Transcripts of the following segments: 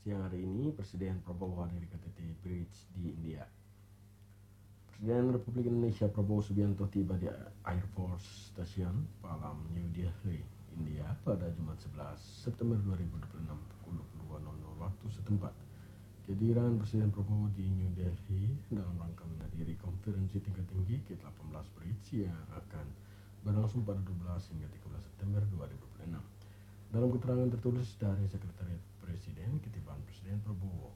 Siang hari ini, Presiden Prabowo hadir di KTT Bridge di India. Presiden Republik Indonesia Prabowo Subianto tiba di Air Force Station, Palam, New Delhi, India pada Jumat 11 September 2026 pukul 22.00 waktu setempat. Kehadiran Presiden Prabowo di New Delhi dalam rangka menghadiri konferensi tingkat tinggi G18 Bridge yang akan berlangsung pada 12 hingga 13 September 2026. Dalam keterangan tertulis dari Sekretariat Presiden, ketiban Presiden Prabowo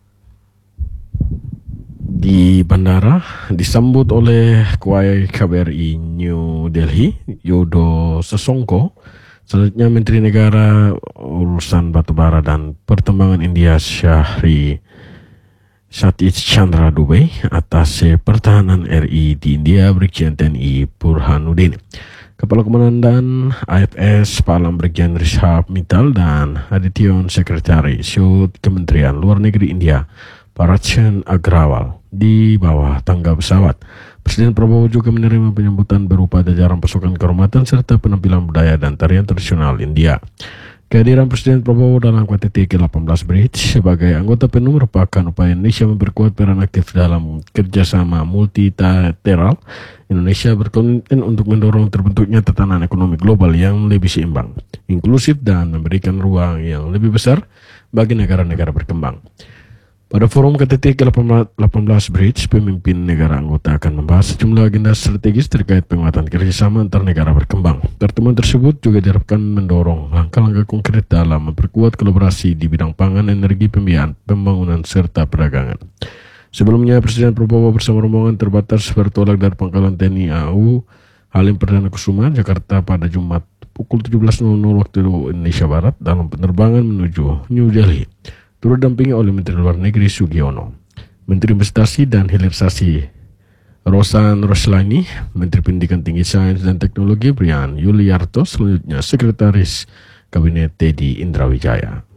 di bandara disambut oleh Kuai KBRI New Delhi, Yudo Sesongko, selanjutnya Menteri Negara Urusan Batubara dan Pertambangan India Syahri Satish Chandra Dubey, Atase Pertahanan RI di India Brigjen TNI Burhanuddin, Kepala Komandan AFS Palam Brigjen Rishab Mittal dan Adityon Sekretari Syud Kementerian Luar Negeri India Parachan Agrawal di bawah tangga pesawat. Presiden Prabowo juga menerima penyambutan berupa jajaran pasukan kehormatan serta penampilan budaya dan tarian tradisional India. Kehadiran Presiden Prabowo dalam KTT G18 Bridge sebagai anggota penuh merupakan upaya Indonesia memperkuat peran aktif dalam kerjasama multilateral. Indonesia berkomitmen untuk mendorong terbentuknya tatanan ekonomi global yang lebih seimbang, inklusif, dan memberikan ruang yang lebih besar bagi negara-negara berkembang. Pada forum KTT G18 Bridge, pemimpin negara anggota akan membahas sejumlah agenda strategis terkait penguatan kerjasama antar negara berkembang. Pertemuan tersebut juga diharapkan mendorong langkah-langkah konkret dalam memperkuat kolaborasi di bidang pangan, energi, pembangunan, serta perdagangan. Sebelumnya, Presiden Prabowo bersama rombongan terbatas bertolak dari Pangkalan TNI AU Halim Perdana Kusuma, Jakarta pada Jumat pukul 17.00 waktu Indonesia Barat dalam penerbangan menuju New Delhi. Turut dampingi oleh Menteri Luar Negeri Sugiono, Menteri Investasi dan Hilirisasi Rosan Roslani, Menteri Pendidikan Tinggi Sains dan Teknologi Brian Yuliarto, selanjutnya Sekretaris Kabinet Teddy Indrawijaya.